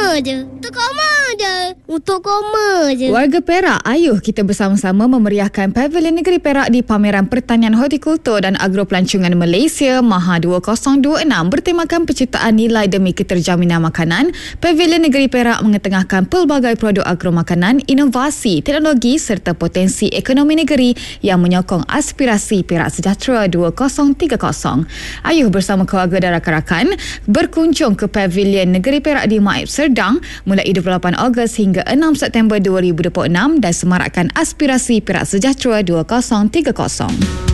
je. Untuk koma je. Untuk koma je. Warga Perak, ayuh kita bersama-sama memeriahkan Pavilion Negeri Perak di Pameran Pertanian Hortikultur dan Agropelancongan Malaysia Maha 2026 bertemakan penciptaan nilai demi keterjaminan makanan. Pavilion Negeri Perak mengetengahkan pelbagai produk agro makanan, inovasi, teknologi serta potensi ekonomi negeri yang menyokong aspirasi Perak Sejahtera 2030. Ayuh bersama keluarga dan rakan-rakan berkunjung ke Pavilion Negeri Perak di Maib Serdang mulai 28 Ogos hingga 6 September 2026 dan semarakkan aspirasi Perak Sejahtera 2030.